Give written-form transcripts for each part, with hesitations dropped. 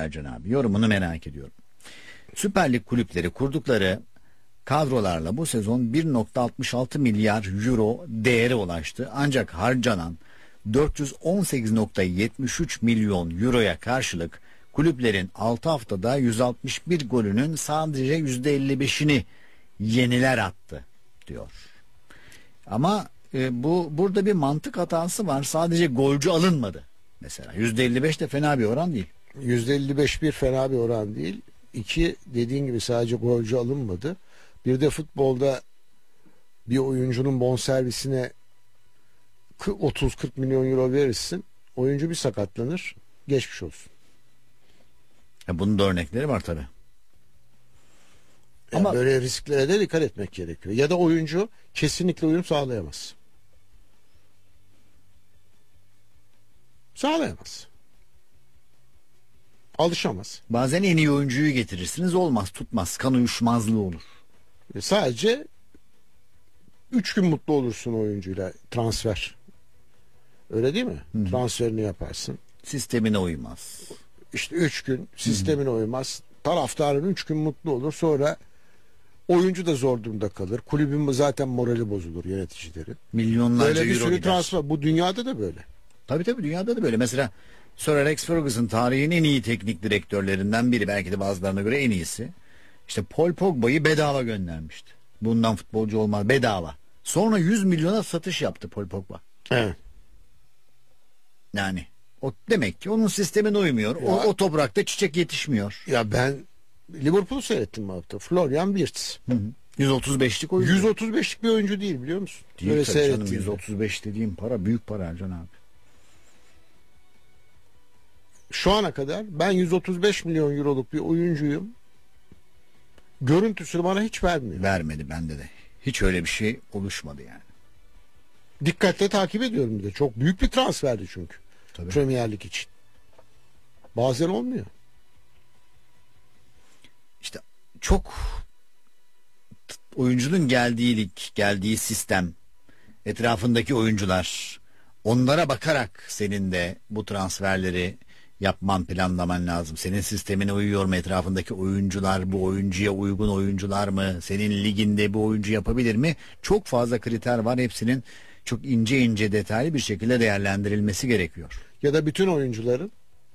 Ercan abi. Yorumunu merak ediyorum. Süper Lig kulüpleri kurdukları kadrolarla bu sezon 1,66 milyar euro değere ulaştı. Ancak harcanan 418,73 milyon euroya karşılık kulüplerin 6 haftada 161 golünün sadece %55'ini yeniler attı diyor. Ama burada bir mantık hatası var. Sadece golcü alınmadı. Mesela %55 de fena bir oran değil. %55 bir fena bir oran değil. İki, dediğin gibi sadece golcü alınmadı. Bir de futbolda bir oyuncunun bonservisine 30-40 milyon euro verirsin. Oyuncu bir sakatlanır. Geçmiş olsun. Bunun da örnekleri var tabii. Ama böyle risklere de dikkat etmek gerekiyor. Ya da oyuncu kesinlikle uyum sağlayamaz. Sağlayamaz. Alışamaz. Bazen en iyi oyuncuyu getirirsiniz, olmaz, tutmaz, kan uyuşmazlığı olur. Sadece 3 gün mutlu olursun oyuncuyla, transfer. Öyle değil mi? Hı-hı. Transferini yaparsın. Sistemine uymaz. İşte 3 gün sistemine uymaz. Taraftarın 3 gün mutlu olur. Sonra oyuncu da zor durumda kalır. Kulübün zaten morali bozulur, yöneticilerin. Milyonlarca böyle bir euro sürü gider. transfer. Bu dünyada da böyle. Tabii dünyada da böyle. Mesela Sir Alex Ferguson tarihin en iyi teknik direktörlerinden biri. Belki de bazılarına göre en iyisi. İşte Paul Pogba'yı bedava göndermişti. Bundan futbolcu olmaz, bedava. Sonra 100 milyona satış yaptı Paul Pogba. Evet. Yani o demek ki onun sistemine uymuyor. O toprakta çiçek yetişmiyor. Ya ben Liverpool'u seyrettim bu hafta. Florian Wirtz. 135'lik oyuncu. 135'lik bir oyuncu değil, biliyor musun? Değil öyle tabii canım, seyrettim. 135 dediğim para büyük para Ercan abi. Şu ana kadar ben 135 milyon euroluk bir oyuncuyum. Görüntüsünü bana hiç vermiyor. Vermedi bende de. Hiç öyle bir şey oluşmadı yani. Dikkatle takip ediyorum bir de. Çok büyük bir transferdi çünkü. Tabii. Premier Lig için. Bazen olmuyor. İşte çok oyuncunun geldiği lig, geldiği sistem, etrafındaki oyuncular, onlara bakarak senin de bu transferleri yapman, planlaman lazım. Senin sistemine uyuyor mu etrafındaki oyuncular, bu oyuncuya uygun oyuncular mı? Senin liginde bu oyuncu yapabilir mi? Çok fazla kriter var. Hepsinin çok ince detaylı bir şekilde değerlendirilmesi gerekiyor. Ya da bütün oyuncuların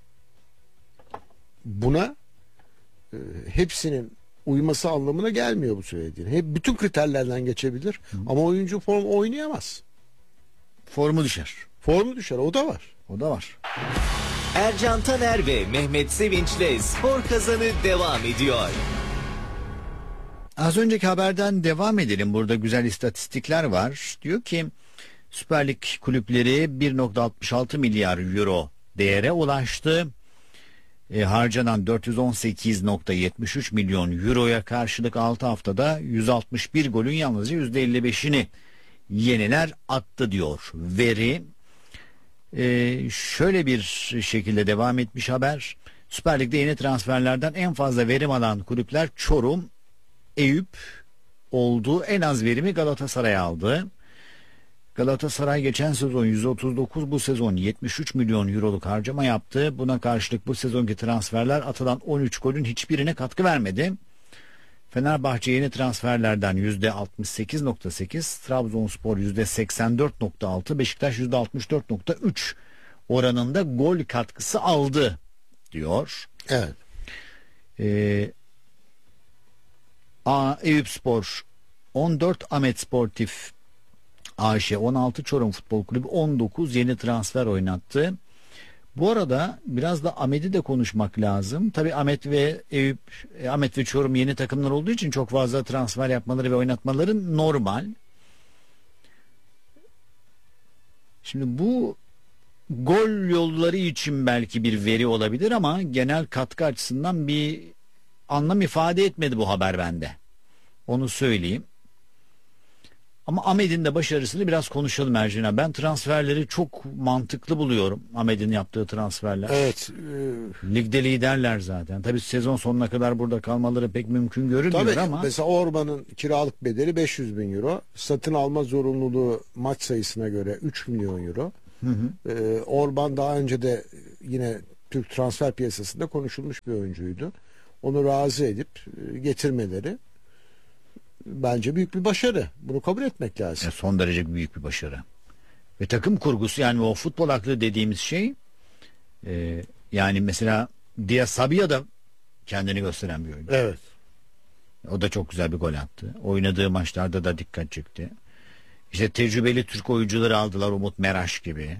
buna hepsinin uyması anlamına gelmiyor bu söylediğin. Hep bütün kriterlerden geçebilir. Ama oyuncu form oynayamaz. Formu düşer. Formu düşer. O da var. O da var. Ercan Taner ve Mehmet Sevinç'le Spor Kazanı devam ediyor. Az önceki haberden devam edelim. Burada güzel istatistikler var. Diyor ki Süper Lig kulüpleri 1,66 milyar euro değere ulaştı. Harcanan 418,73 milyon euroya karşılık 6 haftada 161 golün yalnızca %55'ini yeniler attı diyor veri. Şöyle bir şekilde devam etmiş haber. Süper Lig'de yeni transferlerden en fazla verim alan kulüpler Çorum, Eyüp oldu. En az verimi Galatasaray aldı. Galatasaray geçen sezon 139, bu sezon 73 milyon euroluk harcama yaptı. Buna karşılık bu sezonki transferler atılan 13 golün hiçbirine katkı vermedi. Fenerbahçe yeni transferlerden %68,8, Trabzonspor %84,6, Beşiktaş %64,3 oranında gol katkısı aldı diyor. Evet. Eyüpspor 14, Ahmet Sportif AŞ 16, Çorum Futbol Kulübü 19 yeni transfer oynattı. Bu arada biraz da Ahmet'i de konuşmak lazım. Tabii Ahmet ve Eyüp, Ahmet ve Çorum yeni takımlar olduğu için çok fazla transfer yapmaları ve oynatmaları normal. Şimdi bu gol yolları için belki bir veri olabilir ama genel katkı açısından bir anlam ifade etmedi bu haber bende. Onu söyleyeyim. Ama Ahmet'in de başarısını biraz konuşalım Ercan. Ben transferleri çok mantıklı buluyorum. Ahmet'in yaptığı transferler. Evet. Ligde liderler zaten. Tabii sezon sonuna kadar burada kalmaları pek mümkün görünmüyor tabii, ama. Mesela Orban'ın kiralık bedeli 500 bin euro. Satın alma zorunluluğu maç sayısına göre 3 milyon euro. Orban daha önce de yine Türk transfer piyasasında konuşulmuş bir oyuncuydu. Onu razı edip getirmeleri bence büyük bir başarı. Bunu kabul etmek lazım. Son derece büyük bir başarı. Ve takım kurgusu, yani o futbol aklı dediğimiz şey, yani mesela Diaz-Sabia da kendini gösteren bir oyuncu. Evet. O da çok güzel bir gol attı. Oynadığı maçlarda da dikkat çekti. İşte tecrübeli Türk oyuncuları aldılar, Umut Meraş gibi.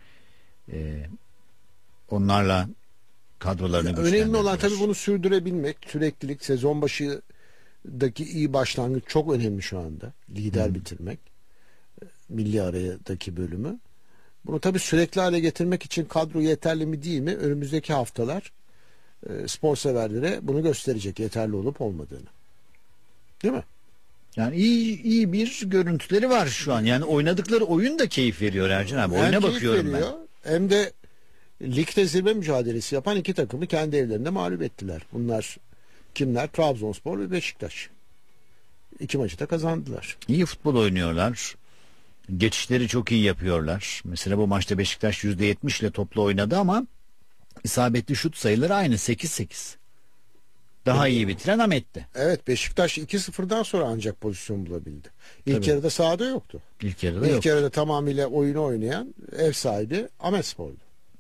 Onlarla kadrolarını güçlendirdiler. Önemli olan tabii bunu sürdürebilmek, süreklilik, sezon başındaki iyi başlangıç çok önemli şu anda. Lider bitirmek, milli aradaki bölümü. Bunu tabii sürekli hale getirmek için kadro yeterli mi değil mi? Önümüzdeki haftalar spor severlere bunu gösterecek, yeterli olup olmadığını. Değil mi? Yani iyi bir görüntüleri var şu an. Yani oynadıkları oyun da keyif veriyor Ercan abi. Oyuna Hem keyif bakıyorum veriyor, hem de ligde zirve mücadelesi yapan iki takımı kendi evlerinde mağlup ettiler. Bunlar kimler? Trabzonspor ve Beşiktaş. 2 maçı da kazandılar. İyi futbol oynuyorlar. Geçişleri çok iyi yapıyorlar. Mesela bu maçta Beşiktaş %70 ile toplu oynadı ama isabetli şut sayıları aynı, 8-8. Daha iyi bitiren Ahmet'ti. Evet, Beşiktaş 2-0'dan sonra ancak pozisyon bulabildi. İlk Tabii. yarıda sahada yoktu. İlk yarıda İlk yok. yarıda tamamıyla oyunu oynayan ev sahibi Ahmetspor'du.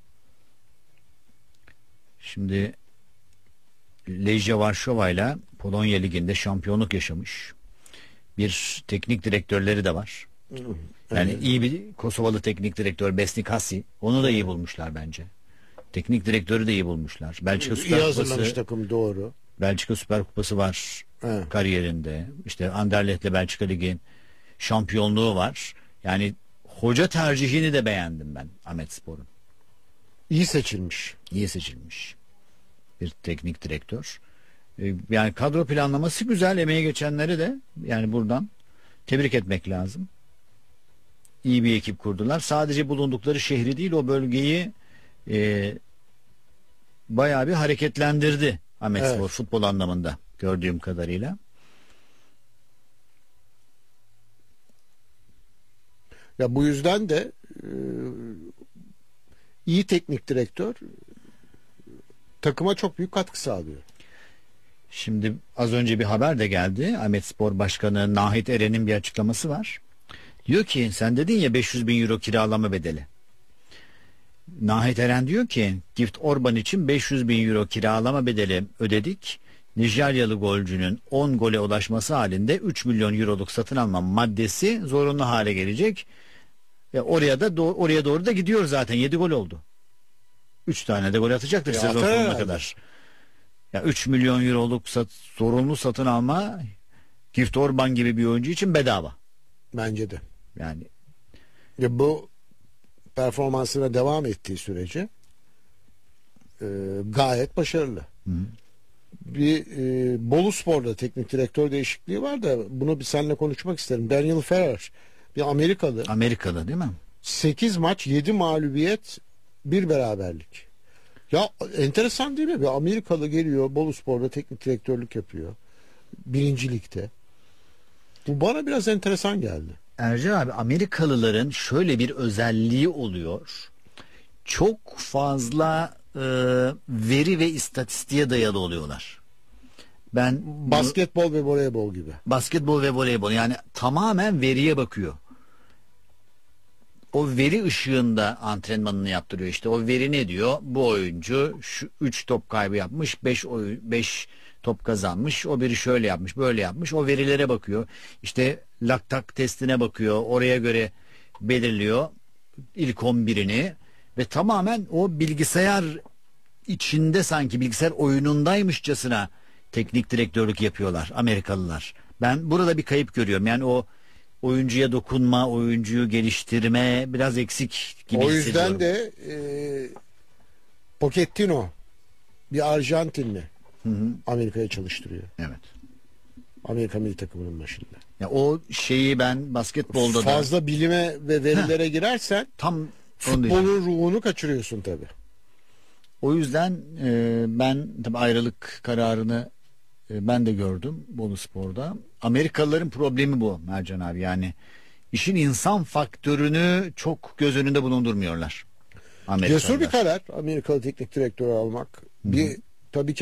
Şimdi Lejia Varşova ile Polonya Ligi'nde şampiyonluk yaşamış bir teknik direktörleri de var. Yani iyi bir Kosovalı teknik direktör Besnik Hasi. Onu da iyi bulmuşlar bence. Teknik direktörü de iyi bulmuşlar. Belçika İyi Süper hazırlamış Kupası, takım, doğru. Belçika Süper Kupası var Evet. kariyerinde. İşte Anderlecht'le Belçika Ligi şampiyonluğu var. Yani hoca tercihini de beğendim ben Ahmetspor'un. İyi seçilmiş. İyi seçilmiş bir teknik direktör. Yani kadro planlaması güzel. Emeği geçenleri de yani buradan tebrik etmek lazım. İyi bir ekip kurdular. Sadece bulundukları şehri değil, o bölgeyi bayağı bir hareketlendirdi Ahmetspor, Evet. futbol anlamında gördüğüm kadarıyla. Ya bu yüzden de iyi teknik direktör takıma çok büyük katkı sağlıyor. Şimdi az önce bir haber de geldi. Ahmetspor Başkanı Nahit Eren'in bir açıklaması var. Diyor ki, sen dedin ya 500 bin euro kiralama bedeli. Nahit Eren diyor ki, Gift Orban için 500 bin euro kiralama bedeli ödedik. Nijeryalı golcünün 10 gole ulaşması halinde 3 milyon euroluk satın alma maddesi zorunlu hale gelecek. Ve oraya doğru da gidiyor zaten. 7 gol oldu. 3 tane de gol atacaktır sezon atar sonuna herhalde. kadar. Ya 3 milyon euroluk zorunlu satın alma Gift Orban gibi bir oyuncu için bedava. Bence de. Yani Ya bu performansına devam ettiği sürece gayet başarılı. Bir Bolu Spor'da teknik direktör değişikliği var da bunu bir seninle konuşmak isterim. Daniel Ferrer, bir Amerikalı. Amerika'da değil mi? 8 maç, 7 mağlubiyet, 1 beraberlik. Ya enteresan değil mi? Bir Amerikalı geliyor, Bolu Spor'da teknik direktörlük yapıyor. 1. Lig'de. Bu bana biraz enteresan geldi. Ercan abi, Amerikalıların şöyle bir özelliği oluyor. Çok fazla veri ve istatistiğe dayalı oluyorlar. Ben Basketbol ve voleybol gibi. basketbol ve voleybol, yani tamamen veriye bakıyor. O veri ışığında antrenmanını yaptırıyor işte. O veri ne diyor? Bu oyuncu şu 3 top kaybı yapmış, 5 top kazanmış. O biri şöyle yapmış, böyle yapmış. O verilere bakıyor. İşte laktak testine bakıyor. Oraya göre belirliyor ilk 11'ini ve tamamen o bilgisayar içinde, sanki bilgisayar oyunundaymışçasına teknik direktörlük yapıyorlar Amerikalılar. Ben burada bir kayıp görüyorum. Yani o oyuncuya dokunma, oyuncuyu geliştirme biraz eksik gibi O hissediyorum. yüzden de Pochettino, bir Arjantinli, Amerika'ya çalıştırıyor. Evet. Amerika milli takımının başında. Ya o şeyi ben basketbolda da Fazla bilime ve verilere girersen tam onu diyeceğim. futbolun ruhunu kaçırıyorsun tabii. O yüzden ben tabii ayrılık kararını ben de gördüm Bolu Spor'da. Amerikalıların problemi bu Mercan abi. Yani işin insan faktörünü çok göz önünde bulundurmuyorlar. Amerikalılar. Cesur bir karar Amerikalı teknik direktörü almak. Bir tabii ki